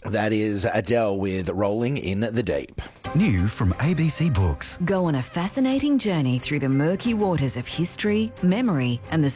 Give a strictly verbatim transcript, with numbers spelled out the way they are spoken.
That is Adele with Rolling in the Deep. New from A B C Books. Go on a fascinating journey through the murky waters of history, memory, and the